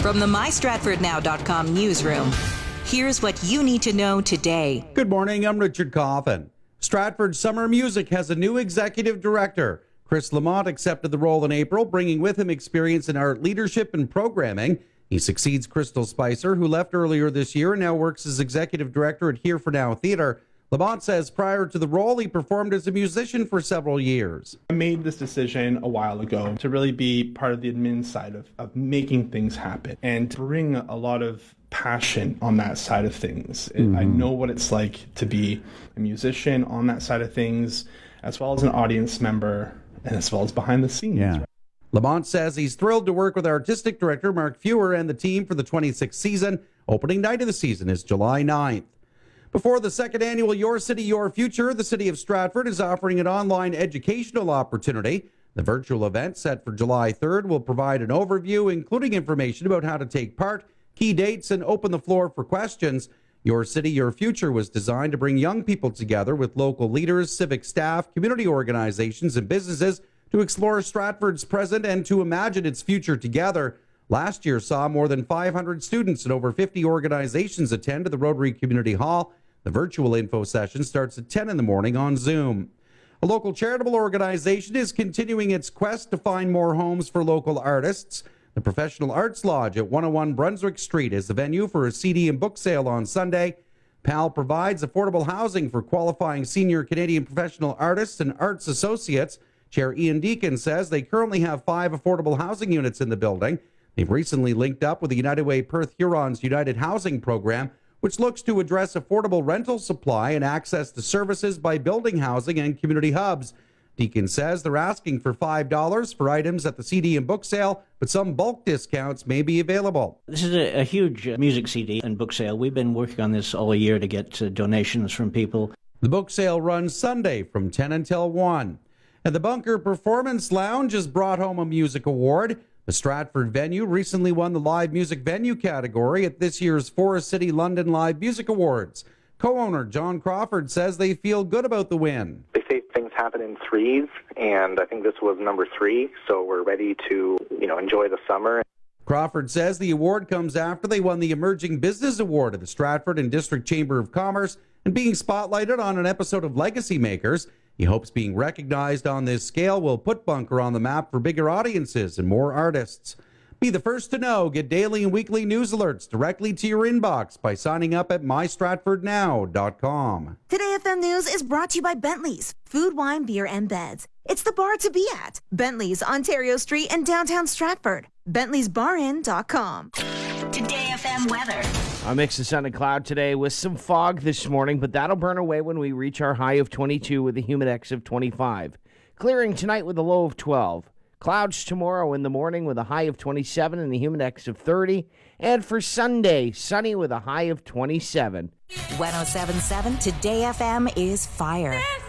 From the MyStratfordNow.com newsroom, here's what you need to know today. Good morning, I'm Richard Coffin. Stratford Summer Music has a new executive director. Chris Lamont accepted the role in April, bringing with him experience in art leadership and programming. He succeeds Crystal Spicer, who left earlier this year and now works as executive director at Here for Now Theatre. Lamont says prior to the role, he performed as a musician for several years. I made this decision a while ago to really be part of the admin side of making things happen and to bring a lot of passion on that side of things. I know what it's like to be a musician on that side of things, as well as an audience member, and as well as behind the scenes. Yeah. Lamont says he's thrilled to work with artistic director Mark Fewer and the team for the 26th season. Opening night of the season is July 9th. Before the second annual Your City, Your Future, the City of Stratford is offering an online educational opportunity. The virtual event, set for July 3rd, will provide an overview, including information about how to take part, key dates, and open the floor for questions. Your City, Your Future was designed to bring young people together with local leaders, civic staff, community organizations, and businesses to explore Stratford's present and to imagine its future together. Last year saw more than 500 students and over 50 organizations attend to the Rotary Community Hall. The virtual info session starts at 10 in the morning on Zoom. A local charitable organization is continuing its quest to find more homes for local artists. The Professional Arts Lodge at 101 Brunswick Street is the venue for a CD and book sale on Sunday. PAL provides affordable housing for qualifying senior Canadian professional artists and arts associates. Chair Ian Deacon says they currently have 5 affordable housing units in the building. They've recently linked up with the United Way Perth Huron's United Housing Program, which looks to address affordable rental supply and access to services by building housing and community hubs. Deacon says they're asking for $5 for items at the CD and book sale, but some bulk discounts may be available. This is a huge music CD and book sale. We've been working on this all year to get donations from people. The book sale runs Sunday from 10 until 1. And the Bunker Performance Lounge has brought home a music award. The Stratford venue recently won the live music venue category at this year's Forest City London Live Music Awards. Co-owner John Crawford says they feel good about the win. They say things happen in threes, and I think this was number 3, so we're ready to, enjoy the summer. Crawford says the award comes after they won the Emerging Business Award at the Stratford and District Chamber of Commerce and being spotlighted on an episode of Legacy Makers. He hopes being recognized on this scale will put Bunker on the map for bigger audiences and more artists. Be the first to know. Get daily and weekly news alerts directly to your inbox by signing up at MyStratfordNow.com. Today FM News is brought to you by Bentley's, food, wine, beer, and beds. It's the bar to be at. Bentley's, Ontario Street in downtown Stratford. Bentley'sBarIn.com. Today FM weather. A mix of sun and cloud today with some fog this morning, but that'll burn away when we reach our high of 22 with a humidex of 25. Clearing tonight with a low of 12. Clouds tomorrow in the morning with a high of 27 and a humidex of 30. And for Sunday, sunny with a high of 27. 107.7 Today FM is fire.